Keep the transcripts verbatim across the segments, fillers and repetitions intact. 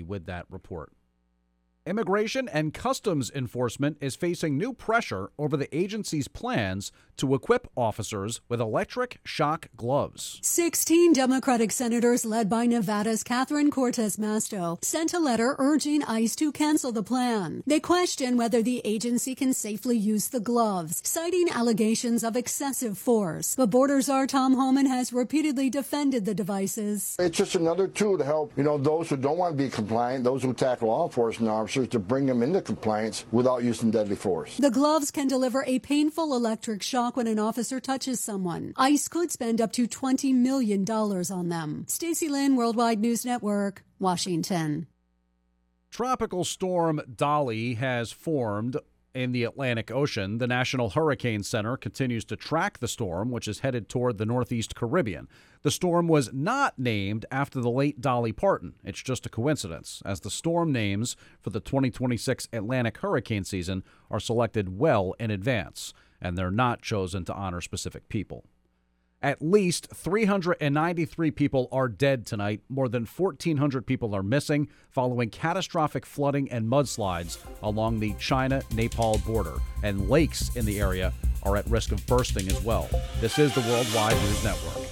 with that report. Immigration and Customs Enforcement is facing new pressure over the agency's plans to equip officers with electric shock gloves. Sixteen Democratic senators led by Nevada's Catherine Cortez Masto sent a letter urging ICE to cancel the plan. They question whether the agency can safely use the gloves, citing allegations of excessive force. But Border Czar Tom Homan has repeatedly defended the devices. It's just another tool to help, you know, those who don't want to be compliant, those who attack law enforcement officers, to bring them into compliance without using deadly force. The gloves can deliver a painful electric shock when an officer touches someone. ICE could spend up to twenty million dollars on them. Stacey Lynn, Worldwide News Network, Washington. Tropical storm Dolly has formed in the Atlantic Ocean. The National Hurricane Center continues to track the storm, which is headed toward the Northeast Caribbean. The storm was not named after the late Dolly Parton. It's just a coincidence, as the storm names for the twenty twenty-six Atlantic hurricane season are selected well in advance, and they're not chosen to honor specific people. At least three hundred ninety-three people are dead tonight. More than fourteen hundred people are missing following catastrophic flooding and mudslides along the China-Nepal border, and lakes in the area are at risk of bursting as well. This is the Worldwide News Network.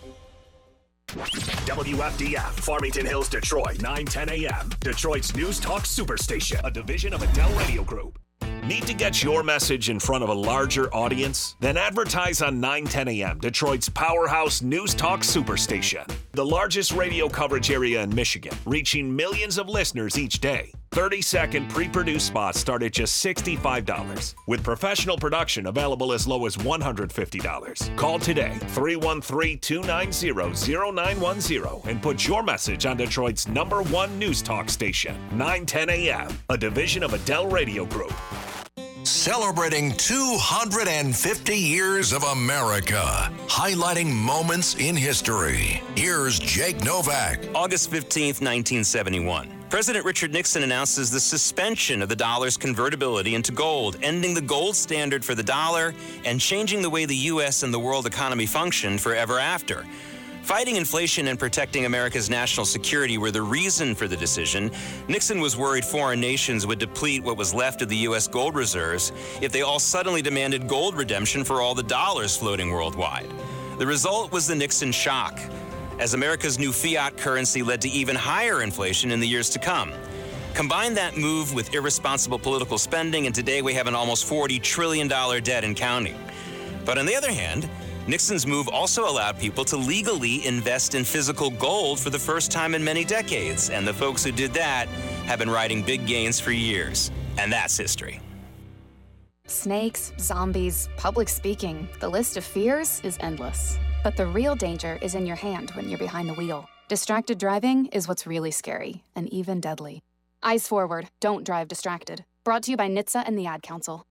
W F D F, Farmington Hills, Detroit, nine ten a.m. Detroit's News Talk Superstation, a division of Adele Radio Group. Need to get your message in front of a larger audience? Then advertise on nine ten a.m., Detroit's powerhouse News Talk Superstation. The largest radio coverage area in Michigan, reaching millions of listeners each day. thirty-second pre-produced spots start at just sixty-five dollars, with professional production available as low as one hundred fifty dollars. Call today, three one three, two nine zero, zero nine one zero, and put your message on Detroit's number one News Talk station, nine ten a.m., a division of Adele Radio Group. Celebrating two hundred fifty years of America, highlighting moments in history. Here's Jake Novak. August fifteenth, nineteen seventy-one. President Richard Nixon announces the suspension of the dollar's convertibility into gold, ending the gold standard for the dollar and changing the way the U S and the world economy functioned forever after. Fighting inflation and protecting America's national security were the reason for the decision. Nixon was worried foreign nations would deplete what was left of the U S gold reserves if they all suddenly demanded gold redemption for all the dollars floating worldwide. The result was the Nixon shock, as America's new fiat currency led to even higher inflation in the years to come. Combine that move with irresponsible political spending, and today we have an almost forty trillion dollars debt and counting. But on the other hand, Nixon's move also allowed people to legally invest in physical gold for the first time in many decades, and the folks who did that have been riding big gains for years. And that's history. Snakes, zombies, public speaking, the list of fears is endless. But the real danger is in your hand when you're behind the wheel. Distracted driving is what's really scary, and even deadly. Eyes forward, don't drive distracted. Brought to you by N H T S A and the Ad Council.